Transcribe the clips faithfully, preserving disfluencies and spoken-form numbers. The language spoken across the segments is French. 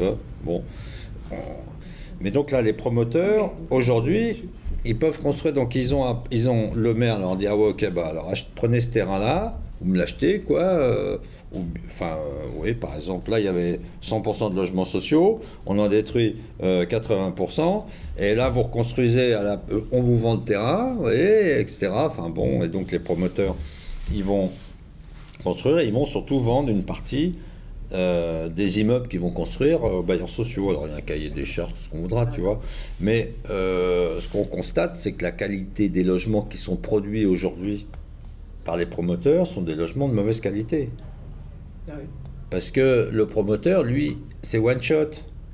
tu vois. Bon. Mais donc là, les promoteurs, aujourd'hui, ils peuvent construire, donc ils ont, un, ils ont le maire leur dit, ah ouais, ok, bah alors ach- prenez ce terrain-là, vous me l'achetez, quoi. euh, ou, enfin, euh, oui, par exemple, là, il y avait cent pour cent de logements sociaux, on en détruit euh, quatre-vingts pour cent, et là, vous reconstruisez, à la, euh, on vous vend le terrain, et, etc. Enfin bon, et donc les promoteurs, ils vont construire, et ils vont surtout vendre une partie euh, des immeubles qu'ils vont construire euh, aux bailleurs sociaux. Alors il y a un cahier des charges, tout ce qu'on voudra, tu vois. Mais euh, ce qu'on constate, c'est que la qualité des logements qui sont produits aujourd'hui par les promoteurs sont des logements de mauvaise qualité. Ah oui. Parce que le promoteur, lui, c'est one shot.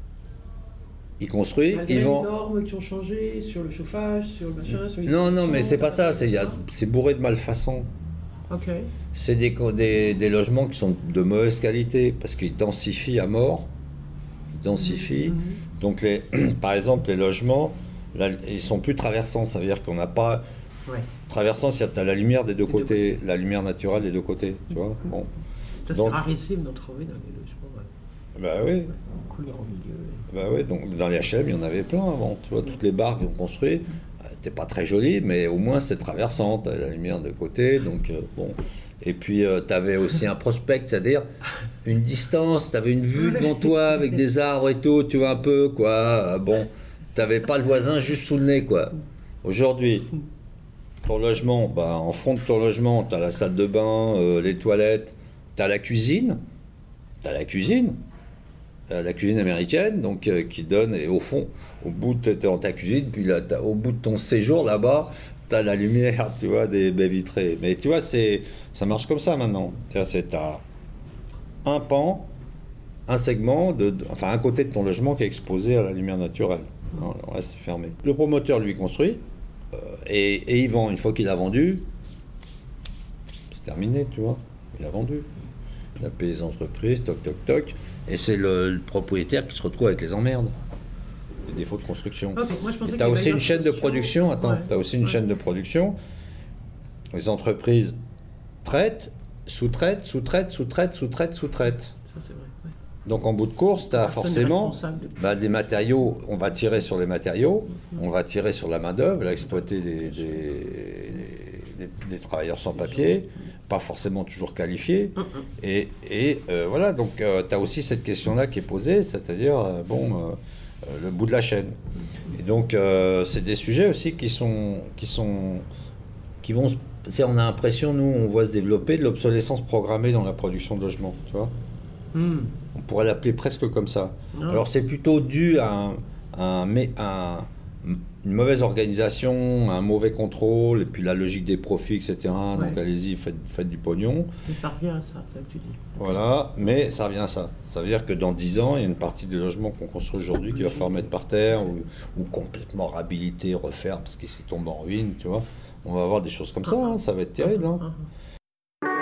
Il construit, Malgré il les vend. normes qui ont changé sur le chauffage, sur le machin, sur les Non, non, mais institutions, c'est pas ça. et C'est, il y a- cetera. c'est bourré de malfaçons. Ok. C'est des, co- des, des logements qui sont de mauvaise qualité parce qu'ils densifient à mort. Ils densifient. Mhm. Donc, les, par exemple, les logements, là, ils sont plus traversants. Ça veut dire qu'on n'a pas. Ouais. Traversant, tu as la lumière des deux Des deux côtés, la lumière naturelle des deux côtés. Tu vois. Bon. Ça, Donc- c'est rarissime d'en trouver dans les logements. Ouais. Bah oui. Couleur au milieu. Bah oui. Donc, dans les H L M, il y en avait plein avant. Tu vois, toutes les barres qu'ils ont construites. C'était pas très joli, mais au moins c'est traversant, t'as la lumière de côté, donc euh, bon. Et puis euh, tu avais aussi un prospect, c'est-à-dire une distance, tu avais une vue devant toi avec des arbres et tout, tu vois un peu quoi. Euh, bon, t'avais pas le voisin juste sous le nez quoi. Aujourd'hui, ton logement, bah, en fond de ton logement, tu as la salle de bain, euh, les toilettes, tu as la cuisine, tu as la cuisine. Euh, la cuisine américaine, donc euh, qui donne, et au fond, au bout de t'es dans ta cuisine, puis là, t'as- au bout de ton séjour là-bas, t'as la lumière, tu vois, des baies vitrées. Mais tu vois, c'est, ça marche comme ça maintenant. C'est-à-dire, c'est t'as un pan, un segment, de, de- enfin un côté de ton logement qui est exposé à la lumière naturelle. Non, le reste c'est fermé. Le promoteur lui construit euh, et, et il vend. Une fois qu'il a vendu, c'est terminé, tu vois. Il a vendu. Il a payé les entreprises, toc toc toc, et c'est le, le propriétaire qui se retrouve avec les emmerdes, des défauts de construction. Ok, moi, je pensais Tu que as les aussi bailleurs une chaîne de sociaux- production, attends, Ouais. tu as aussi une Ouais. chaîne de production. Les entreprises traitent, sous-traitent, sous-traitent, sous-traitent, sous-traitent, sous-traitent. Ça, c'est vrai. Ouais. Donc en bout de course, tu as Personne n'est forcément responsable de- bah, des matériaux, on va tirer sur les matériaux, on va tirer sur la main-d'œuvre, là, exploiter des, des, des- des travailleurs sans papier, pas forcément toujours qualifiés. Et, et, euh, voilà, donc tu as aussi cette question-là qui est posée, c'est-à-dire, euh, bon, euh, euh, le bout de la chaîne. Et donc, euh, c'est des sujets aussi qui sont. Qui sont qui vont. se- c'est- On a l'impression, nous, on voit se développer de l'obsolescence programmée dans la production de logements, tu vois. Hmm. On pourrait l'appeler presque comme ça. Ah. Alors c'est plutôt dû à, un, un- mais un- une mauvaise organisation, un mauvais contrôle, et puis la logique des profits, et cetera. Ouais. Donc allez-y, faites, faites du pognon. Mais ça revient à ça, ça que tu dis. Voilà, mais ça revient à ça. Ça veut dire que dans dix ans, il y a une partie des logements qu'on construit aujourd'hui qui va falloir mettre par terre ou, ou complètement réhabiliter, refaire parce qu'ils s'y tombent en ruine, tu vois. On va avoir des choses comme ça, hein, ça va être terrible. Hein. Ah, ah.